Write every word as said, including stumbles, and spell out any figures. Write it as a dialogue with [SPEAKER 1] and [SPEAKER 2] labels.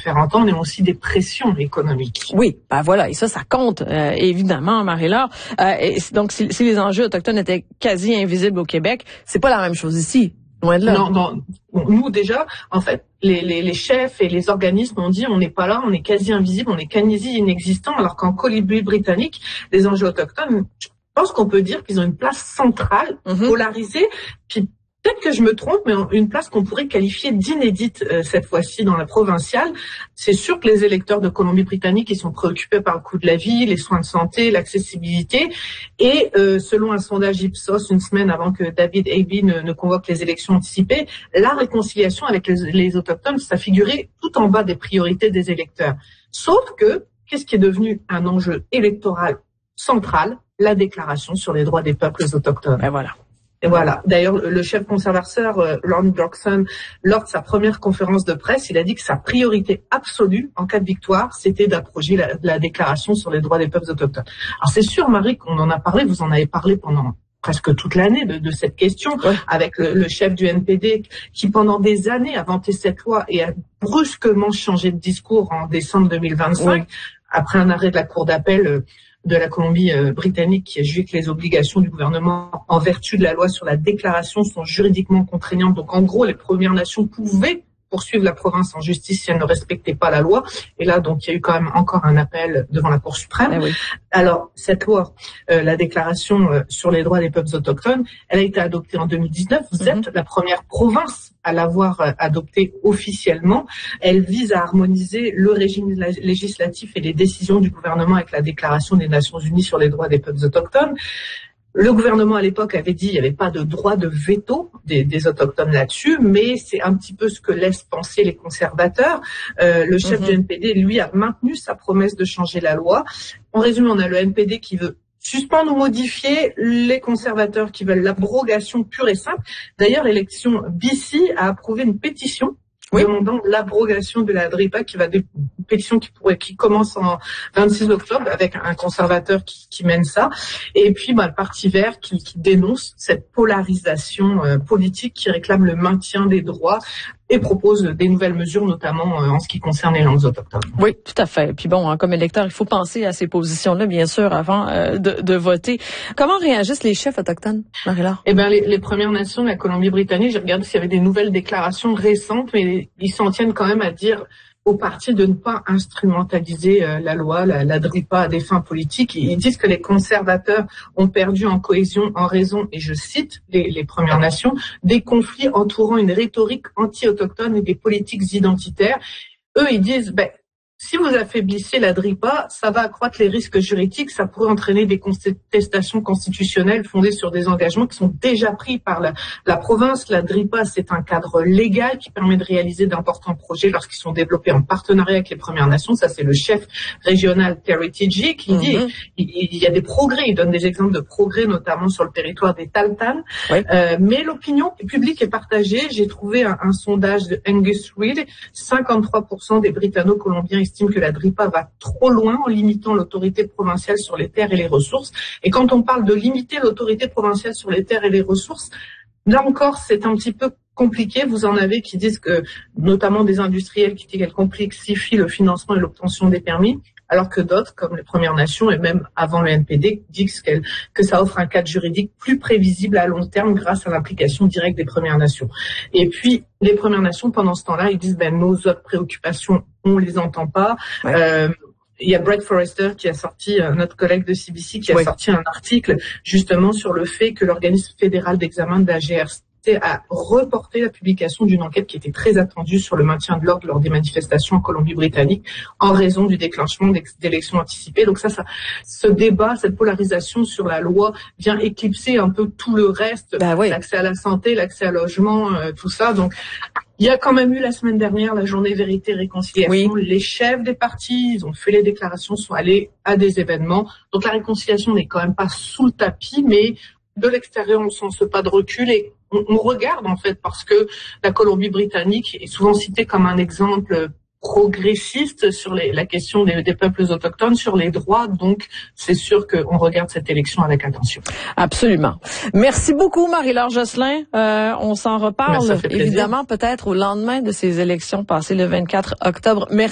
[SPEAKER 1] faire entendre, et aussi des pressions économiques.
[SPEAKER 2] Oui, ben voilà, et ça, ça compte, euh, évidemment, Marie-Laure. Euh, et donc, si, si les enjeux autochtones étaient quasi invisibles au Québec, c'est pas la même chose ici. Loin de là.
[SPEAKER 1] Non, non. Nous, déjà, en fait, les, les, les chefs et les organismes ont dit on n'est pas là, on est quasi invisible, on est quasi inexistant, alors qu'en Colombie-Britannique, les enjeux autochtones, je pense qu'on peut dire qu'ils ont une place centrale, mm-hmm. polarisée, puis peut-être que je me trompe, mais une place qu'on pourrait qualifier d'inédite euh, cette fois-ci dans la provinciale. C'est sûr que les électeurs de Colombie-Britannique, ils sont préoccupés par le coût de la vie, les soins de santé, l'accessibilité. Et euh, selon un sondage Ipsos, une semaine avant que David Aby ne, ne convoque les élections anticipées, la réconciliation avec les, les Autochtones, ça figurait tout en bas des priorités des électeurs. Sauf que, qu'est-ce qui est devenu un enjeu électoral central? La déclaration sur les droits des peuples autochtones.
[SPEAKER 2] Ben voilà.
[SPEAKER 1] Et voilà. D'ailleurs, le chef conservateur, euh, Lorne Doxon, lors de sa première conférence de presse, il a dit que sa priorité absolue, en cas de victoire, c'était d'approcher la, la déclaration sur les droits des peuples autochtones. Alors c'est sûr, Marie, qu'on en a parlé, vous en avez parlé pendant presque toute l'année de, de cette question, ouais. avec le, le chef du N P D, qui pendant des années a vanté cette loi et a brusquement changé de discours en décembre deux mille vingt-cinq, ouais. après un arrêt de la Cour d'appel euh, de la Colombie-Britannique qui a jugé que les obligations du gouvernement en vertu de la loi sur la déclaration sont juridiquement contraignantes. Donc en gros, les Premières Nations pouvaient poursuivre la province en justice si elle ne respectait pas la loi. Et là, donc, il y a eu quand même encore un appel devant la Cour suprême.
[SPEAKER 2] Ah oui.
[SPEAKER 1] Alors, cette loi, euh, la déclaration euh, sur les droits des peuples autochtones, elle a été adoptée en deux mille dix-neuf. Vous mm-hmm. êtes la première province à l'avoir euh, adoptée officiellement. Elle vise à harmoniser le régime législatif et les décisions du gouvernement avec la Déclaration des Nations Unies sur les droits des peuples autochtones. Le gouvernement à l'époque avait dit qu'il n'y avait pas de droit de veto des, des autochtones là-dessus, mais c'est un petit peu ce que laissent penser les conservateurs. Euh, le chef mm-hmm. du N P D, lui, a maintenu sa promesse de changer la loi. En résumé, on a le N P D qui veut suspendre ou modifier, les conservateurs qui veulent l'abrogation pure et simple. D'ailleurs, l'élection B C a approuvé une pétition oui. demandant l'abrogation de la DRIPA, qui va des une pétition qui pourrait qui commence en vingt-six octobre avec un conservateur qui, qui mène ça, et puis bah, le Parti vert qui, qui dénonce cette polarisation euh, politique, qui réclame le maintien des droits et propose des nouvelles mesures, notamment euh, en ce qui concerne les langues autochtones.
[SPEAKER 2] Oui, tout à fait. Puis bon, hein, comme électeur, il faut penser à ces positions-là, bien sûr, avant euh, de, de voter. Comment réagissent les chefs autochtones, Marie-Laure?
[SPEAKER 1] Eh bien, les, les Premières Nations de la Colombie-Britannique, j'ai regardé s'il y avait des nouvelles déclarations récentes, mais ils s'en tiennent quand même à dire au parti de ne pas instrumentaliser euh, la loi, la, la DRIPA à des fins politiques. Ils disent que les conservateurs ont perdu en cohésion en raison, et je cite les, les Premières Nations, des conflits entourant une rhétorique anti-autochtone et des politiques identitaires. Eux, ils disent, ben, si vous affaiblissez la DRIPA, ça va accroître les risques juridiques, ça pourrait entraîner des contestations constitutionnelles fondées sur des engagements qui sont déjà pris par la, la province. La DRIPA, c'est un cadre légal qui permet de réaliser d'importants projets lorsqu'ils sont développés en partenariat avec les Premières Nations. Ça, c'est le chef régional Terry Tijji qui dit mm-hmm. il, il y a des progrès, il donne des exemples de progrès, notamment sur le territoire des Tahltan. Oui. Euh, mais l'opinion publique est partagée. J'ai trouvé un, un sondage de Angus Reid. cinquante-trois pour cent des Britanno-Colombiens estiment que la DRIPA va trop loin en limitant l'autorité provinciale sur les terres et les ressources. Et quand on parle de limiter l'autorité provinciale sur les terres et les ressources, là encore, c'est un petit peu compliqué. Vous en avez qui disent que, notamment des industriels qui disent qu'elle complexifie le financement et l'obtention des permis, alors que d'autres, comme les Premières Nations et même avant le N P D, disent qu'elle, que ça offre un cadre juridique plus prévisible à long terme grâce à l'implication directe des Premières Nations. Et puis, les Premières Nations, pendant ce temps-là, ils disent, ben, nos autres préoccupations, on les entend pas. Ouais. Euh, il y a Brett Forrester qui a sorti, euh, notre collègue de C B C, qui a oui. sorti un article justement sur le fait que l'organisme fédéral d'examen de la G R C a reporté la publication d'une enquête qui était très attendue sur le maintien de l'ordre lors des manifestations en Colombie-Britannique en raison du déclenchement d'élections anticipées. Donc ça, ça, ce débat, cette polarisation sur la loi vient éclipser un peu tout le reste, bah oui. l'accès à la santé, l'accès à logement, euh, tout ça. Donc il y a quand même eu la semaine dernière la journée vérité et réconciliation. Oui. Les chefs des partis, ils ont fait les déclarations, sont allés à des événements. Donc la réconciliation n'est quand même pas sous le tapis, mais de l'extérieur, on ne sent pas de recul et on, on regarde en fait parce que la Colombie-Britannique est souvent citée comme un exemple progressiste sur les, la question des, des peuples autochtones, sur les droits. Donc, c'est sûr qu'on regarde cette élection avec attention.
[SPEAKER 2] Absolument. Merci beaucoup, Marie-Laure Jocelyn. Euh, on s'en reparle, évidemment, peut-être au lendemain de ces élections passées le vingt-quatre octobre. Merci.